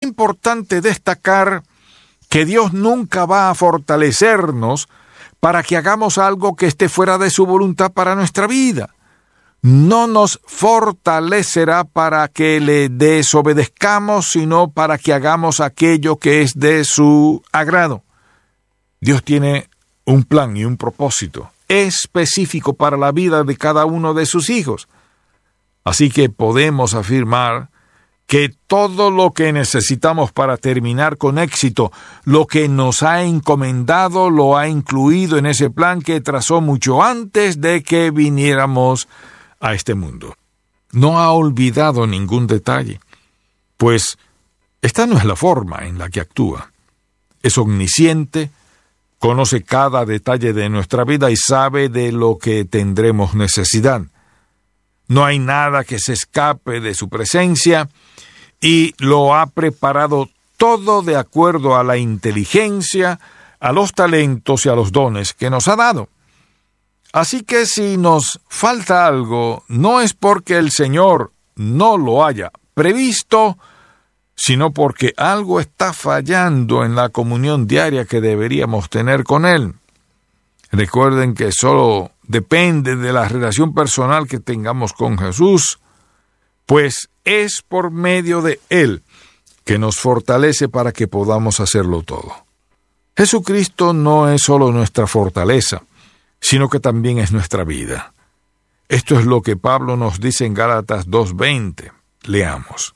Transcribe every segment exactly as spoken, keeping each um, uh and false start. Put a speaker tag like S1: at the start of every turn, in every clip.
S1: importante destacar que Dios nunca va a fortalecernos para que hagamos algo que esté fuera de su voluntad para nuestra vida. No nos fortalecerá para que le desobedezcamos, sino para que hagamos aquello que es de su agrado. Dios tiene un plan y un propósito específico para la vida de cada uno de sus hijos. Así que podemos afirmar que todo lo que necesitamos para terminar con éxito, lo que nos ha encomendado, lo ha incluido en ese plan que trazó mucho antes de que viniéramos a este mundo. No ha olvidado ningún detalle, pues esta no es la forma en la que actúa. Es omnisciente, conoce cada detalle de nuestra vida y sabe de lo que tendremos necesidad. No hay nada que se escape de su presencia y lo ha preparado todo de acuerdo a la inteligencia, a los talentos y a los dones que nos ha dado. Así que si nos falta algo, no es porque el Señor no lo haya previsto, sino porque algo está fallando en la comunión diaria que deberíamos tener con Él. Recuerden que solo depende de la relación personal que tengamos con Jesús, pues es por medio de Él que nos fortalece para que podamos hacerlo todo. Jesucristo no es solo nuestra fortaleza, sino que también es nuestra vida. Esto es lo que Pablo nos dice en Gálatas dos veinte. Leamos.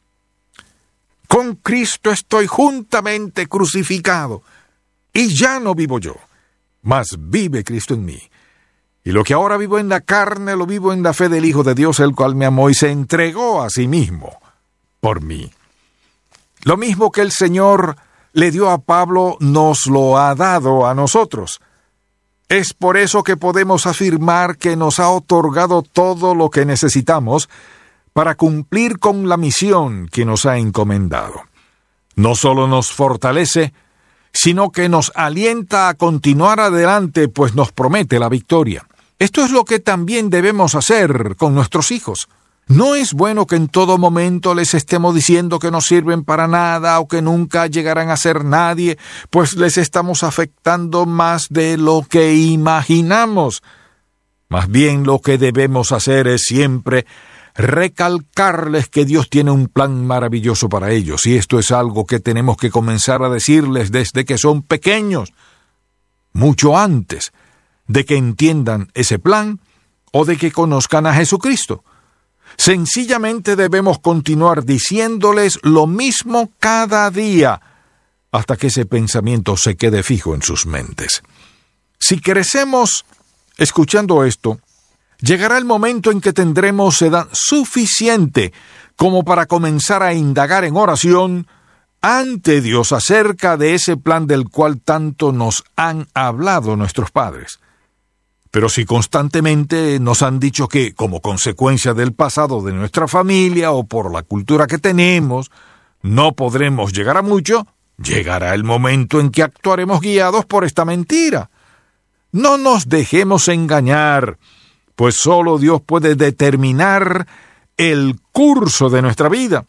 S1: Con Cristo estoy juntamente crucificado, y ya no vivo yo, mas vive Cristo en mí. Y lo que ahora vivo en la carne, lo vivo en la fe del Hijo de Dios, el cual me amó y se entregó a sí mismo por mí. Lo mismo que el Señor le dio a Pablo, nos lo ha dado a nosotros. Es por eso que podemos afirmar que nos ha otorgado todo lo que necesitamos para cumplir con la misión que nos ha encomendado. No solo nos fortalece, sino que nos alienta a continuar adelante, pues nos promete la victoria. Esto es lo que también debemos hacer con nuestros hijos. No es bueno que en todo momento les estemos diciendo que no sirven para nada o que nunca llegarán a ser nadie, pues les estamos afectando más de lo que imaginamos. Más bien lo que debemos hacer es siempre recalcarles que Dios tiene un plan maravilloso para ellos, y esto es algo que tenemos que comenzar a decirles desde que son pequeños, mucho antes de que entiendan ese plan o de que conozcan a Jesucristo. Sencillamente debemos continuar diciéndoles lo mismo cada día, hasta que ese pensamiento se quede fijo en sus mentes. Si crecemos escuchando esto, llegará el momento en que tendremos edad suficiente como para comenzar a indagar en oración ante Dios acerca de ese plan del cual tanto nos han hablado nuestros padres. Pero si constantemente nos han dicho que, como consecuencia del pasado de nuestra familia o por la cultura que tenemos, no podremos llegar a mucho, llegará el momento en que actuaremos guiados por esta mentira. No nos dejemos engañar, pues solo Dios puede determinar el curso de nuestra vida.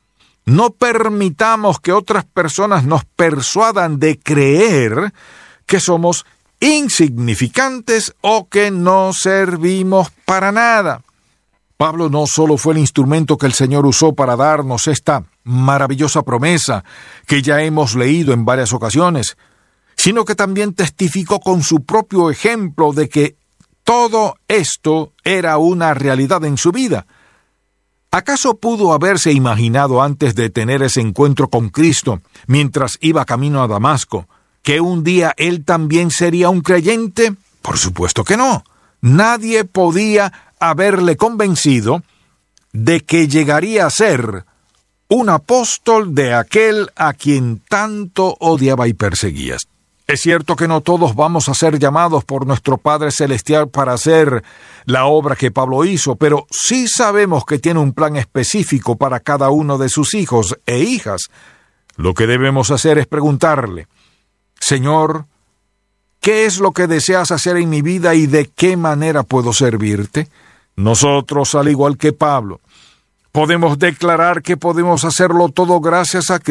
S1: No permitamos que otras personas nos persuadan de creer que somos insignificantes o que no servimos para nada. Pablo no solo fue el instrumento que el Señor usó para darnos esta maravillosa promesa que ya hemos leído en varias ocasiones, sino que también testificó con su propio ejemplo de que todo esto era una realidad en su vida. ¿Acaso pudo haberse imaginado antes de tener ese encuentro con Cristo, mientras iba camino a Damasco, que un día él también sería un creyente? Por supuesto que no. Nadie podía haberle convencido de que llegaría a ser un apóstol de aquel a quien tanto odiaba y perseguía. Es cierto que no todos vamos a ser llamados por nuestro Padre Celestial para hacer la obra que Pablo hizo, pero sí sabemos que tiene un plan específico para cada uno de sus hijos e hijas. Lo que debemos hacer es preguntarle: Señor, ¿qué es lo que deseas hacer en mi vida y de qué manera puedo servirte? Nosotros, al igual que Pablo, podemos declarar que podemos hacerlo todo gracias a